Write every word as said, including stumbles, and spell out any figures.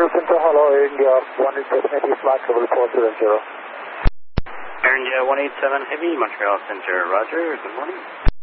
Montreal Center, hello, Air India one eight seven Heavy, flight level four seven zero. Air India one eight seven Heavy, Montreal Center, roger, good morning.